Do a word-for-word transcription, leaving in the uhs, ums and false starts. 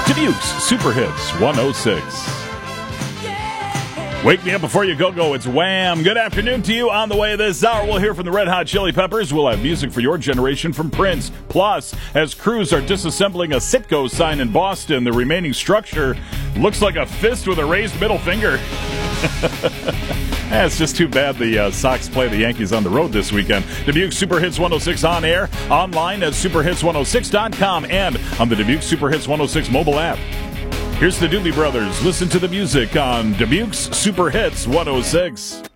Dubuque's Super Hits one oh six. Wake me up before you go-go. It's Wham! Good afternoon to you. On the way this hour, we'll hear from the Red Hot Chili Peppers. We'll have music for your generation from Prince. Plus, as crews are disassembling a Citgo sign in Boston, the remaining structure looks like a fist with a raised middle finger. Eh, it's just too bad the uh, Sox play the Yankees on the road this weekend. Dubuque Super Hits one oh six on air, online at super hits one oh six dot com, and on the Dubuque Super Hits one oh six mobile app. Here's the Doobie Brothers. Listen to the music on Dubuque's Super Hits one oh six.